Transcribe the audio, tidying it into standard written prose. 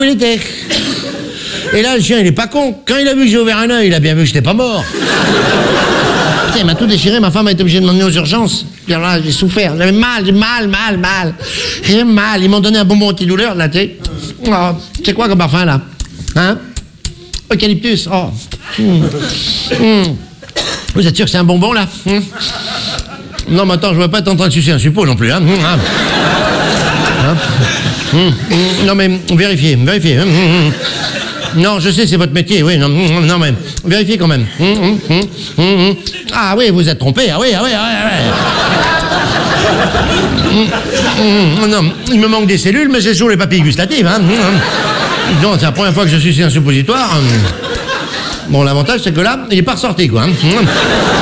il était. Et là, le chien, il est pas con. Quand il a vu que j'ai ouvert un œil, il a bien vu que j'étais pas mort. Putain, il m'a tout déchiré, ma femme a été obligée de m'emmener aux urgences. Puis alors là, j'ai souffert, j'avais mal. J'ai mal, ils m'ont donné un bonbon antidouleur, là, tu sais. Oh, c'est quoi comme parfum, là? Hein? Eucalyptus, oh. Vous êtes sûr que c'est un bonbon, là? Non, mais attends, je ne vais pas être en train de sucer un suppôt non plus, hein? Non, mais vérifiez. Non, je sais, c'est votre métier, oui, non, mais vérifiez quand même. Ah oui, vous êtes trompé, ah oui. Non, il me manque des cellules, mais j'ai toujours les papilles gustatives, hein. Non, c'est la première fois que je suce un suppositoire. Bon, l'avantage, c'est que là, il est pas ressorti, quoi.